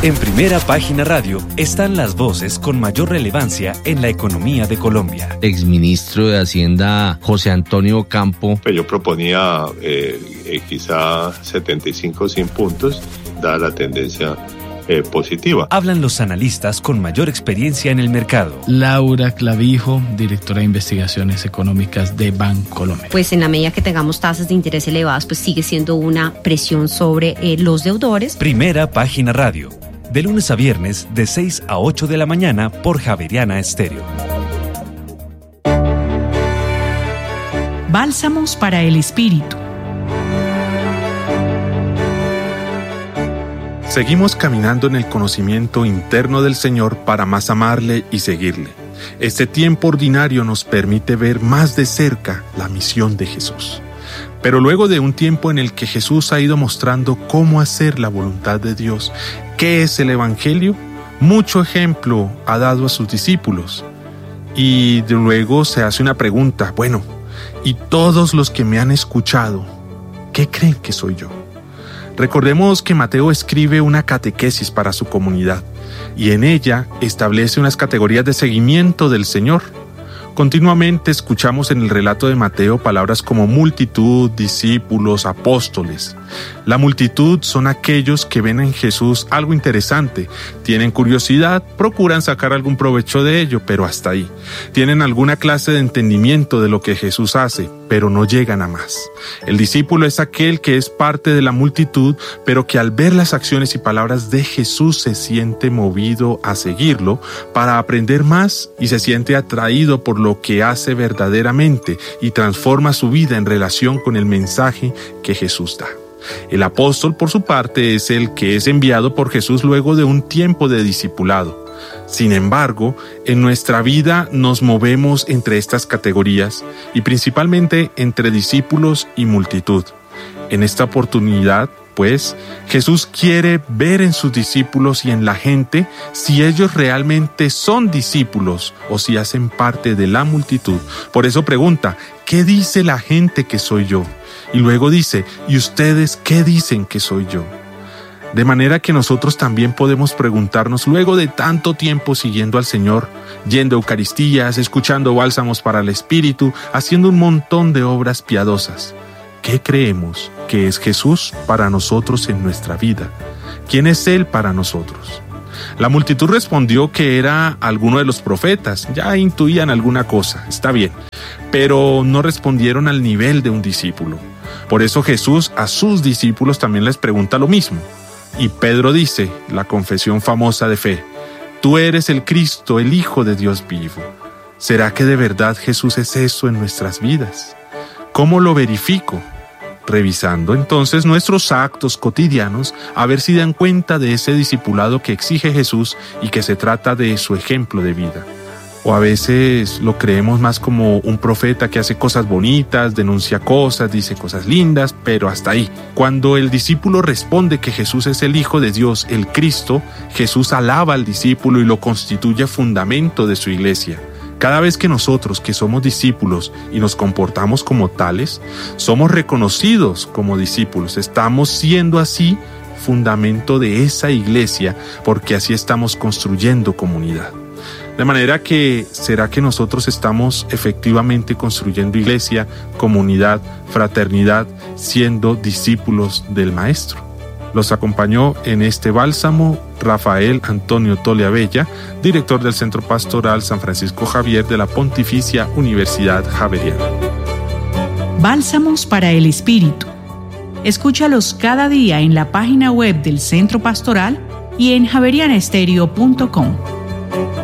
En Primera Página Radio están las voces con mayor relevancia en la economía de Colombia. Exministro de Hacienda José Antonio Campo. Yo proponía quizá 75 o 100 puntos, dada la tendencia positiva. Hablan los analistas con mayor experiencia en el mercado. Laura Clavijo, directora de Investigaciones Económicas de Bancolombia. Pues en la medida que tengamos tasas de interés elevadas, pues sigue siendo una presión sobre los deudores. Primera Página Radio, de lunes a viernes de 6 a 8 de la mañana por Javeriana Estéreo. Bálsamos para el espíritu. Seguimos caminando en el conocimiento interno del Señor para más amarle y seguirle. Este tiempo ordinario nos permite ver más de cerca la misión de Jesús. Pero luego de un tiempo en el que Jesús ha ido mostrando cómo hacer la voluntad de Dios, ¿qué es el Evangelio? Mucho ejemplo ha dado a sus discípulos. Y luego se hace una pregunta, bueno, ¿y todos los que me han escuchado, qué creen que soy yo? Recordemos que Mateo escribe una catequesis para su comunidad y en ella establece unas categorías de seguimiento del Señor. Continuamente escuchamos en el relato de Mateo palabras como multitud, discípulos, apóstoles. La multitud son aquellos que ven en Jesús algo interesante, tienen curiosidad, procuran sacar algún provecho de ello, pero hasta ahí. Tienen alguna clase de entendimiento de lo que Jesús hace, pero no llegan a más. El discípulo es aquel que es parte de la multitud, pero que al ver las acciones y palabras de Jesús se siente movido a seguirlo para aprender más y se siente atraído por lo que hace verdaderamente y transforma su vida en relación con el mensaje que Jesús da. El apóstol, por su parte, es el que es enviado por Jesús luego de un tiempo de discipulado. Sin embargo, en nuestra vida nos movemos entre estas categorías y principalmente entre discípulos y multitud. En esta oportunidad, pues, Jesús quiere ver en sus discípulos y en la gente si ellos realmente son discípulos o si hacen parte de la multitud. Por eso pregunta, ¿qué dice la gente que soy yo? Y luego dice, ¿y ustedes qué dicen que soy yo? De manera que nosotros también podemos preguntarnos, luego de tanto tiempo siguiendo al Señor, yendo a Eucaristías, escuchando bálsamos para el Espíritu, haciendo un montón de obras piadosas, ¿qué creemos que es Jesús para nosotros en nuestra vida? ¿Quién es Él para nosotros? La multitud respondió que era alguno de los profetas, ya intuían alguna cosa, está bien, pero no respondieron al nivel de un discípulo. Por eso Jesús a sus discípulos también les pregunta lo mismo. Y Pedro dice, la confesión famosa de fe, tú eres el Cristo, el Hijo de Dios vivo. ¿Será que de verdad Jesús es eso en nuestras vidas? ¿Cómo lo verifico? Revisando entonces nuestros actos cotidianos a ver si dan cuenta de ese discipulado que exige Jesús y que se trata de su ejemplo de vida. O a veces lo creemos más como un profeta que hace cosas bonitas, denuncia cosas, dice cosas lindas, pero hasta ahí. Cuando el discípulo responde que Jesús es el Hijo de Dios, el Cristo, Jesús alaba al discípulo y lo constituye fundamento de su iglesia. Cada vez que nosotros, que somos discípulos y nos comportamos como tales, somos reconocidos como discípulos, estamos siendo así fundamento de esa iglesia, porque así estamos construyendo comunidad. De manera que, ¿será que nosotros estamos efectivamente construyendo iglesia, comunidad, fraternidad, siendo discípulos del Maestro? Los acompañó en este bálsamo Rafael Antonio Toleabella, director del Centro Pastoral San Francisco Javier de la Pontificia Universidad Javeriana. Bálsamos para el espíritu. Escúchalos cada día en la página web del Centro Pastoral y en javerianaestereo.com.